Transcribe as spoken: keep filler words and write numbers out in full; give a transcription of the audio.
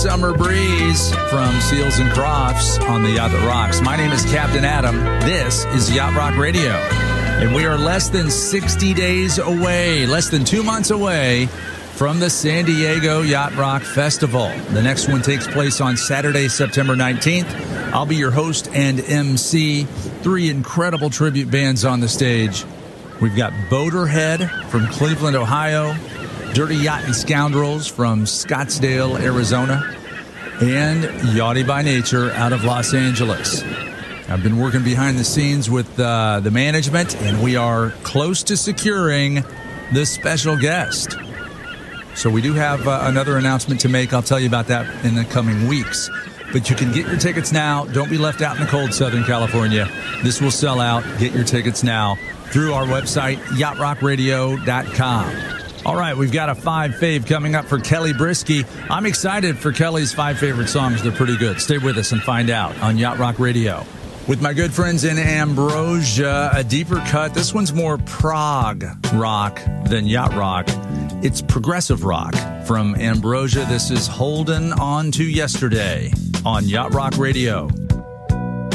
Summer Breeze from Seals and Crofts on the Yacht That Rocks. My name is Captain Adam. This is Yacht Rock Radio. And we are less than sixty days away, less than two months away from the San Diego Yacht Rock Festival. The next one takes place on Saturday, September nineteenth. I'll be your host and M C. Three incredible tribute bands on the stage. We've got Boaterhead from Cleveland, Ohio, Dirty Yachting Scoundrels from Scottsdale, Arizona, and Yachty by Nature out of Los Angeles. I've been working behind the scenes with uh, the management, and we are close to securing the special guest. So we do have uh, another announcement to make. I'll tell you about that in the coming weeks. But you can get your tickets now. Don't be left out in the cold Southern California. This will sell out. Get your tickets now through our website, yacht rock radio dot com. All right, we've got a five fave coming up for Kelly Brisky. I'm excited for Kelly's five favorite songs. They're pretty good. Stay with us and find out on Yacht Rock Radio. With my good friends in Ambrosia, a deeper cut. This one's more prog rock than yacht rock. It's progressive rock from Ambrosia. This is Holding On To Yesterday on Yacht Rock Radio.